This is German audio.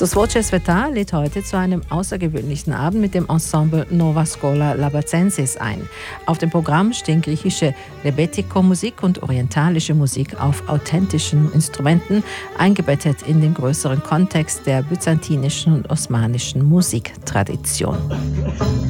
Das Voce Sveta lädt heute zu einem außergewöhnlichen Abend mit dem Ensemble Nova Schola Labacensis ein. Auf dem Programm stehen griechische Rebetiko-Musik und orientalische Musik auf authentischen Instrumenten, eingebettet in den größeren Kontext der byzantinischen und osmanischen Musiktradition.